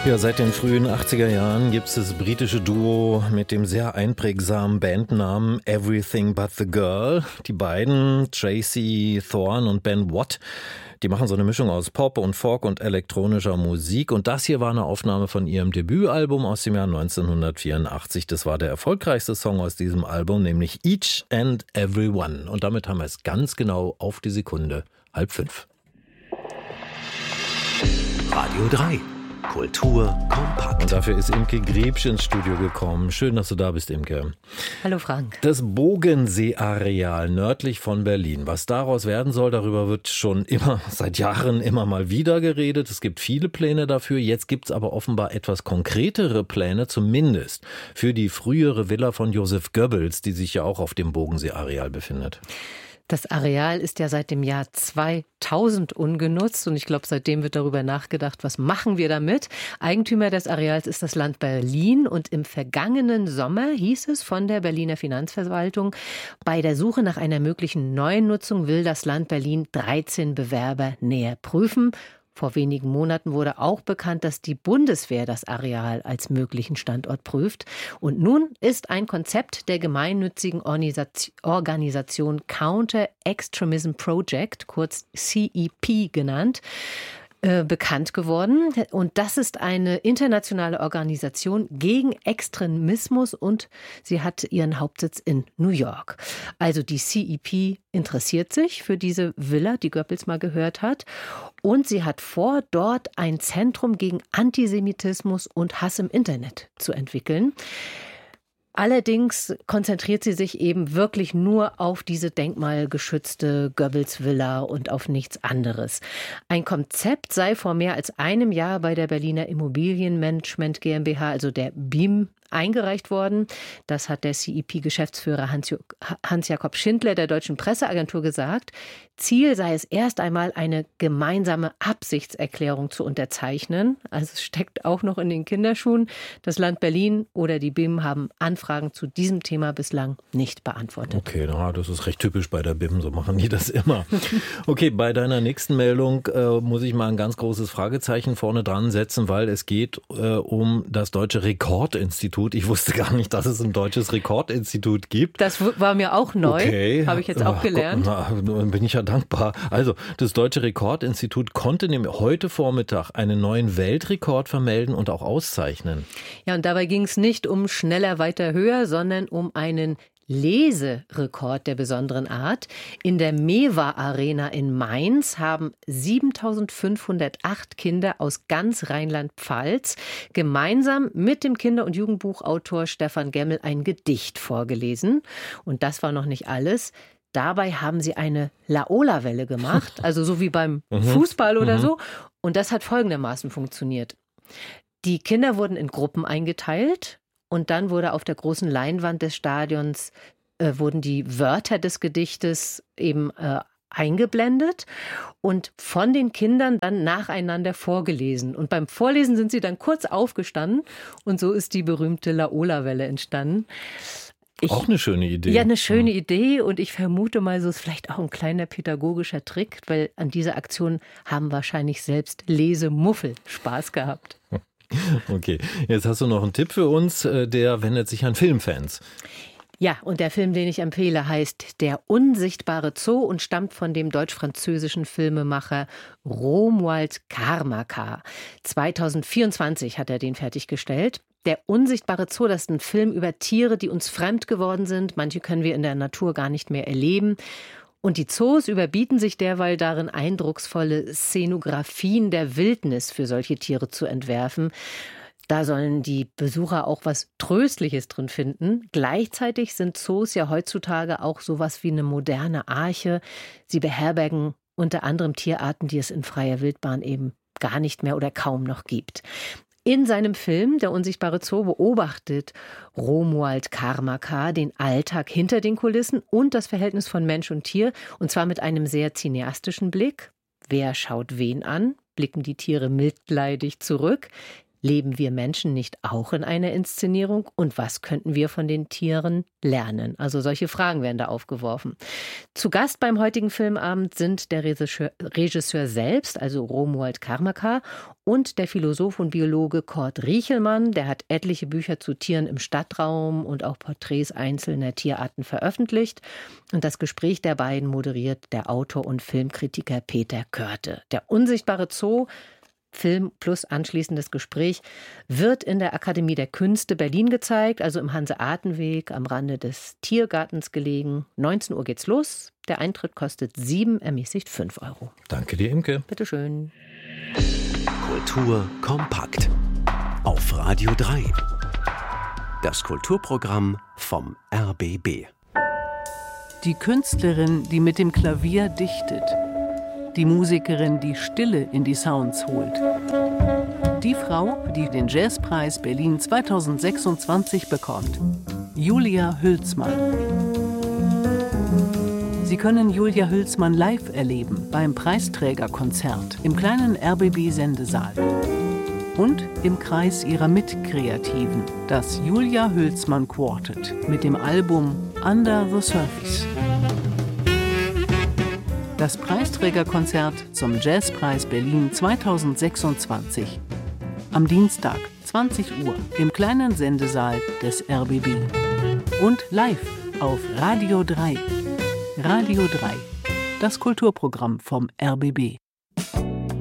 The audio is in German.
Ja, seit den frühen 80er Jahren gibt es das britische Duo mit dem sehr einprägsamen Bandnamen Everything But The Girl. Die beiden, Tracy Thorn und Ben Watt, die machen so eine Mischung aus Pop und Folk und elektronischer Musik. Und das hier war eine Aufnahme von ihrem Debütalbum aus dem Jahr 1984. Das war der erfolgreichste Song aus diesem Album, nämlich Each and Every One. Und damit haben wir es ganz genau auf die Sekunde 4:30. Radio 3. Kultur kompakt. Und dafür ist Imke Griebsch ins Studio gekommen. Schön, dass du da bist, Imke. Hallo Frank. Das Bogensee-Areal nördlich von Berlin. Was daraus werden soll, darüber wird schon seit Jahren immer mal wieder geredet. Es gibt viele Pläne dafür. Jetzt gibt es aber offenbar etwas konkretere Pläne, zumindest für die frühere Villa von Joseph Goebbels, die sich ja auch auf dem Bogensee-Areal befindet. Das Areal ist ja seit dem Jahr 2000 ungenutzt und ich glaube, seitdem wird darüber nachgedacht, was machen wir damit. Eigentümer des Areals ist das Land Berlin und im vergangenen Sommer hieß es von der Berliner Finanzverwaltung, bei der Suche nach einer möglichen neuen Nutzung will das Land Berlin 13 Bewerber näher prüfen. Vor wenigen Monaten wurde auch bekannt, dass die Bundeswehr das Areal als möglichen Standort prüft. Und nun ist ein Konzept der gemeinnützigen Organisation Counter Extremism Project, kurz CEP genannt, bekannt geworden. Und das ist eine internationale Organisation gegen Extremismus und sie hat ihren Hauptsitz in New York. Also die CEP interessiert sich für diese Villa, die Goebbels mal gehört hat. Und sie hat vor, dort ein Zentrum gegen Antisemitismus und Hass im Internet zu entwickeln. Allerdings konzentriert sie sich eben wirklich nur auf diese denkmalgeschützte Goebbels-Villa und auf nichts anderes. Ein Konzept sei vor mehr als einem Jahr bei der Berliner Immobilienmanagement GmbH, also der BIM, eingereicht worden. Das hat der CEP-Geschäftsführer Hans-Jakob Schindler der Deutschen Presseagentur gesagt. Ziel sei es erst einmal, eine gemeinsame Absichtserklärung zu unterzeichnen. Also es steckt auch noch in den Kinderschuhen. Das Land Berlin oder die BIM haben Anfragen zu diesem Thema bislang nicht beantwortet. Okay, das ist recht typisch bei der BIM, so machen die das immer. Okay, bei deiner nächsten Meldung muss ich mal ein ganz großes Fragezeichen vorne dran setzen, weil es geht um das Deutsche Rekordinstitut. Ich wusste gar nicht, dass es ein deutsches Rekordinstitut gibt. Das war mir auch neu, okay. Habe ich jetzt auch gelernt. Bin ich ja dankbar. Also das Deutsche Rekordinstitut konnte nämlich heute Vormittag einen neuen Weltrekord vermelden und auch auszeichnen. Ja, und dabei ging es nicht um schneller, weiter, höher, sondern um einen Leserekord der besonderen Art. In der Mewa Arena in Mainz haben 7.508 Kinder aus ganz Rheinland-Pfalz gemeinsam mit dem Kinder- und Jugendbuchautor Stefan Gemmel ein Gedicht vorgelesen. Und das war noch nicht alles. Dabei haben sie eine Laola-Welle gemacht, also so wie beim Fußball oder so. Und das hat folgendermaßen funktioniert. Die Kinder wurden in Gruppen eingeteilt. Und dann wurde auf der großen Leinwand des Stadions wurden die Wörter des Gedichtes eben eingeblendet und von den Kindern dann nacheinander vorgelesen. Und beim Vorlesen sind sie dann kurz aufgestanden und so ist die berühmte Laola-Welle entstanden. Auch eine schöne Idee. Ja, eine schöne Idee und ich vermute mal, so ist vielleicht auch ein kleiner pädagogischer Trick, weil an dieser Aktion haben wahrscheinlich selbst Lesemuffel Spaß gehabt. Okay, jetzt hast du noch einen Tipp für uns, der wendet sich an Filmfans. Ja, und der Film, den ich empfehle, heißt Der unsichtbare Zoo und stammt von dem deutsch-französischen Filmemacher Romuald Karmaka. 2024 hat er den fertiggestellt. Der unsichtbare Zoo, das ist ein Film über Tiere, die uns fremd geworden sind. Manche können wir in der Natur gar nicht mehr erleben. Und die Zoos überbieten sich derweil darin, eindrucksvolle Szenografien der Wildnis für solche Tiere zu entwerfen. Da sollen die Besucher auch was Tröstliches drin finden. Gleichzeitig sind Zoos ja heutzutage auch sowas wie eine moderne Arche. Sie beherbergen unter anderem Tierarten, die es in freier Wildbahn eben gar nicht mehr oder kaum noch gibt. In seinem Film Der unsichtbare Zoo beobachtet Romuald Karmaka den Alltag hinter den Kulissen und das Verhältnis von Mensch und Tier, und zwar mit einem sehr cineastischen Blick. Wer schaut wen an? Blicken die Tiere mitleidig zurück? Leben wir Menschen nicht auch in einer Inszenierung? Und was könnten wir von den Tieren lernen? Also solche Fragen werden da aufgeworfen. Zu Gast beim heutigen Filmabend sind der Regisseur selbst, also Romuald Karmaker, und der Philosoph und Biologe Kurt Riechelmann. Der hat etliche Bücher zu Tieren im Stadtraum und auch Porträts einzelner Tierarten veröffentlicht. Und das Gespräch der beiden moderiert der Autor und Filmkritiker Peter Körte. Der unsichtbare Zoo, Film plus anschließendes Gespräch, wird in der Akademie der Künste Berlin gezeigt, also im Hanse-Arten-Weg am Rande des Tiergartens gelegen. 19 Uhr geht's los. Der Eintritt kostet 7, ermäßigt 5 Euro. Danke dir, Imke. Bitteschön. Kultur kompakt. Auf Radio 3. Das Kulturprogramm vom RBB. Die Künstlerin, die mit dem Klavier dichtet. Die Musikerin, die Stille in die Sounds holt. Die Frau, die den Jazzpreis Berlin 2026 bekommt. Julia Hülsmann. Sie können Julia Hülsmann live erleben beim Preisträgerkonzert im kleinen RBB-Sendesaal. Und im Kreis ihrer Mitkreativen, das Julia Hülsmann Quartet mit dem Album Under the Surface. Das Preisträgerkonzert zum Jazzpreis Berlin 2026. Am Dienstag, 20 Uhr, im kleinen Sendesaal des RBB. Und live auf Radio 3. Radio 3, das Kulturprogramm vom RBB.